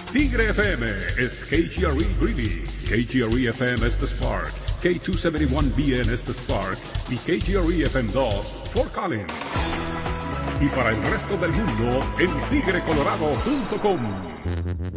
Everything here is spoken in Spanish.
Tigre FM is KGRE Greeley, KGRE FM es The Spark, K271BN es The Spark y KGRE FM 2 Fort Collins. Y para el resto del mundo en tigrecolorado.com.